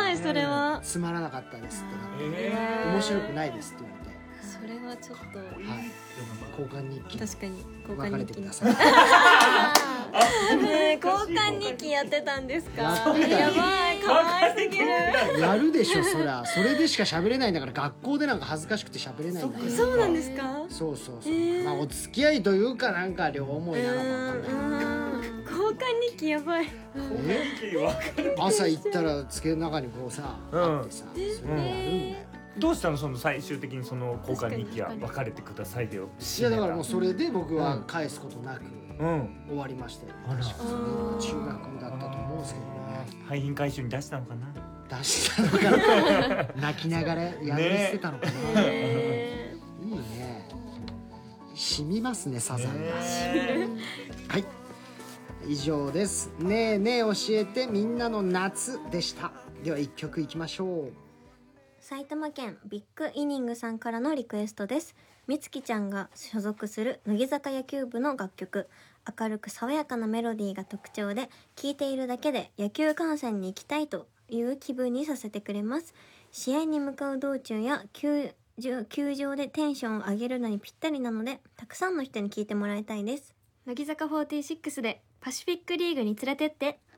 いそれは。 つまらなかったですってなって、面白くないですって言われて、 それはちょっと、 交換日記確かに交別れ換日記てください。 ね、交換日記やってたんですか。 やってたやばい、可愛すぎる。 やるでしょそりゃ。それでしか喋れないんだから、学校でなんか恥ずかしくて喋れないんだから。 そうなんですか。 そうそうそう、まあお付き合いというかなんか両思いなのか分かんない。 交換日記やばい。 朝行ったら机の中にこうさ、あってさ、それやるんだよ。 どうしたのその最終的にその交換日記は別れてくださいでよ。 いやだからもうそれで僕は返すことなく終わりましたよ。 あら、 確かそれは中学だったと思うんですけどね。 廃品回収に出したのかな。 出したのかな。泣きながらやり捨てたのかな。いいね。染みますねサザンが。はい。以上です。ねえねえ教えてみんなの夏でした。では一曲いきましょう。 埼玉県ビッグイニングさんからのリクエストです。みつきちゃんが所属する乃木坂野球部の楽曲、明るく爽やかなメロディーが特徴で、聴いているだけで野球観戦に行きたいという気分にさせてくれます。試合に向かう道中や球場でテンションを上げるのにぴったりなので、たくさんの人に聴いてもらいたいです。 乃木坂46でパシフィックリーグに連れてって。